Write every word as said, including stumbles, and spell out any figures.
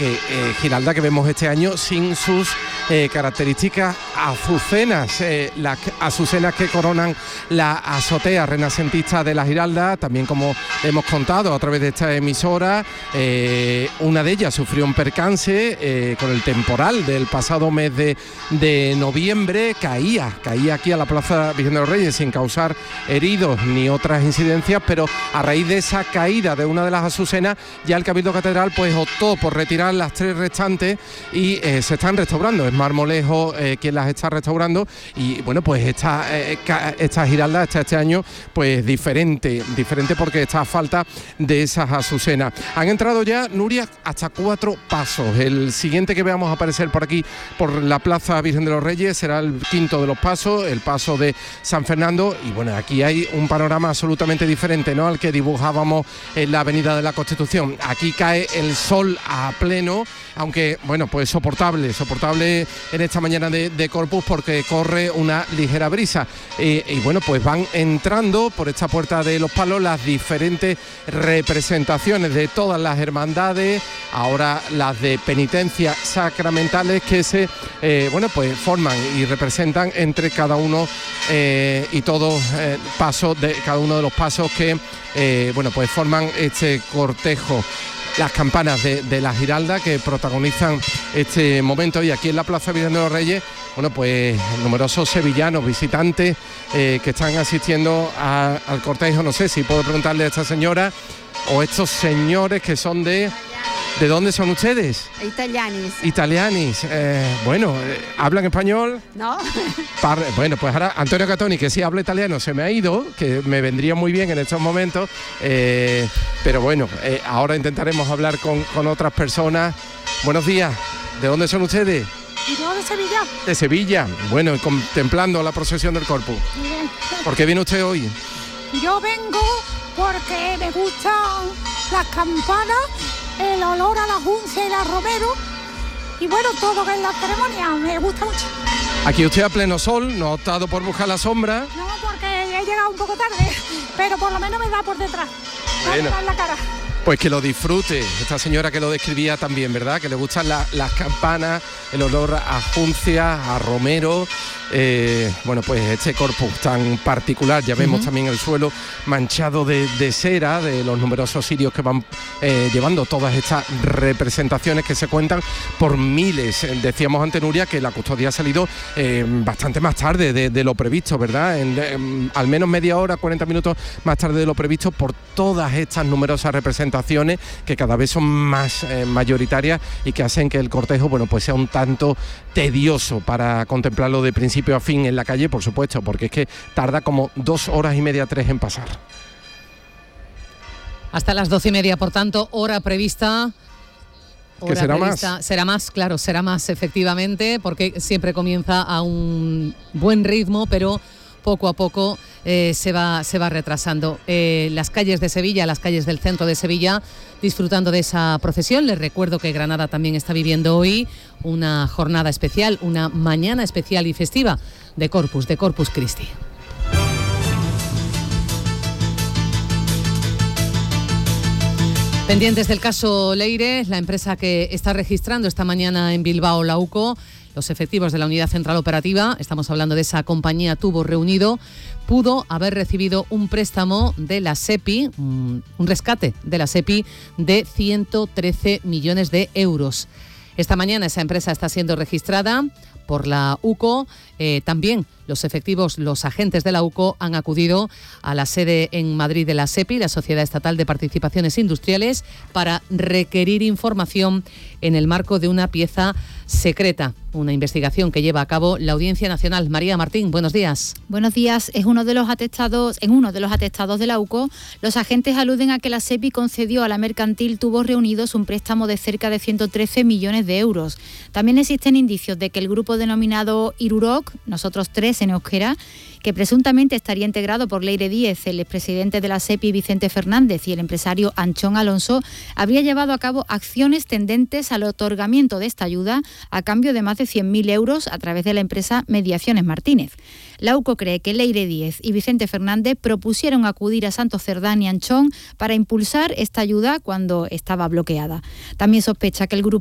que eh, Giralda que vemos este año sin sus eh, características azucenas, eh, las azucenas que coronan la azotea renacentista de la Giralda, también como hemos contado a través de esta emisora, eh, una de ellas sufrió un percance eh, con el temporal del pasado mes de, de noviembre, caía, caía aquí a la Plaza Virgen de los Reyes sin causar heridos ni otras incidencias, pero a raíz de esa caída de una de las azucenas, ya el Cabildo Catedral pues optó por retirar las tres restantes y eh, se están restaurando. Es Marmolejo eh, quien las está restaurando y bueno, pues esta, eh, esta Giralda está este año pues diferente, diferente porque está a falta de esas azucenas. Han entrado ya, Nuria, hasta cuatro pasos. El siguiente que veamos aparecer por aquí, por la Plaza Virgen de los Reyes, será el quinto de los pasos, el paso de San Fernando. Y bueno, aquí hay un panorama absolutamente diferente, ¿no?, al que dibujábamos en la Avenida de la Constitución. Aquí cae el sol a pleno, aunque bueno, pues soportable, soportable en esta mañana de, de Corpus porque corre una ligera brisa. Eh, y bueno, pues van entrando por esta puerta de los palos las diferentes representaciones de todas las hermandades, ahora las de penitencia sacramentales que se eh, bueno, pues forman y representan entre cada uno eh, y todos eh, pasos de cada uno de los pasos que eh, bueno, pues forman este cortejo. Las campanas de, de la Giralda que protagonizan este momento, y aquí en la Plaza Virgen de los Reyes, bueno, pues numerosos sevillanos, visitantes eh, que están asistiendo a, al cortejo. No sé si puedo preguntarle a esta señora o estos señores que son de... ¿De dónde son ustedes? Italianis. Italianis. Eh, bueno, eh, ¿hablan español? No. Par bueno, pues ahora Antonio Catoni, que sí habla italiano, se me ha ido, que me vendría muy bien en estos momentos, eh, pero bueno, eh, ahora intentaremos hablar con, con otras personas. Buenos días, ¿de dónde son ustedes? Yo de Sevilla. De Sevilla, bueno, y contemplando la procesión del Corpus. Bien. ¿Por qué viene usted hoy? Yo vengo porque me gustan las campanas, el olor a la juncia y la romero, y bueno, todo lo que es la ceremonia, me gusta mucho. Aquí usted a pleno sol, no ha optado por buscar la sombra. No, porque he llegado un poco tarde, pero por lo menos me da por detrás, bueno, me da en la cara. Pues que lo disfrute, esta señora que lo describía también, ¿verdad? Que le gustan la, las campanas, el olor a juncia, a romero. Eh, bueno, pues este corpus tan particular, ya vemos uh-huh. también el suelo manchado de, de cera, de los numerosos cirios que van eh, llevando todas estas representaciones que se cuentan por miles. Decíamos ante Nuria que la custodia ha salido eh, bastante más tarde de, de lo previsto, ¿verdad? En, en, al menos media hora, cuarenta minutos más tarde de lo previsto, por todas estas numerosas representaciones que cada vez son más eh, mayoritarias y que hacen que el cortejo, bueno, pues sea un tanto tedioso para contemplarlo de principio a fin en la calle, por supuesto, porque es que tarda como dos horas y media, tres en pasar. Hasta las doce y media, por tanto, hora prevista. Hora ¿Que será prevista. más? Será más, claro, será más efectivamente, porque siempre comienza a un buen ritmo, pero poco a poco eh, se va se va retrasando. Eh, las calles de Sevilla, las calles del centro de Sevilla, disfrutando de esa procesión. Les recuerdo que Granada también está viviendo hoy una jornada especial, una mañana especial y festiva de Corpus, de Corpus Christi. Pendientes del caso Leire, la empresa que está registrando esta mañana en Bilbao la UCO los efectivos de la Unidad Central Operativa, estamos hablando de esa compañía Tubo Reunido, pudo haber recibido un préstamo de la SEPI, un rescate de la SEPI de ciento trece millones de euros. Esta mañana esa empresa está siendo registrada por la UCO. Eh, también los efectivos, los agentes de la UCO han acudido a la sede en Madrid de la SEPI, la Sociedad Estatal de Participaciones Industriales, para requerir información en el marco de una pieza secreta, una investigación que lleva a cabo la Audiencia Nacional. María Martín, buenos días. Buenos días. Es uno de los atestados, en uno de los atestados de la UCO, los agentes aluden a que la SEPI concedió a la mercantil Tubos Reunidos un préstamo de cerca de ciento trece millones de euros. También existen indicios de que el grupo denominado Iruroc, nosotros tres en euskera, que presuntamente estaría integrado por Leire Díez, el expresidente de la SEPI Vicente Fernández y el empresario Anchón Alonso, habría llevado a cabo acciones tendentes al otorgamiento de esta ayuda a cambio de más de cien mil euros a través de la empresa Mediaciones Martínez. La UCO cree que Leire Díez y Vicente Fernández propusieron acudir a Santos Cerdán y Anchón para impulsar esta ayuda cuando estaba bloqueada. También sospecha que el grupo